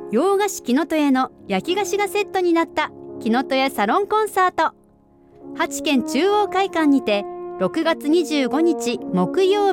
洋菓子きのとやの焼き菓子がセットになったきのとやサロンコンサート、8軒中央会館にて6月25日木曜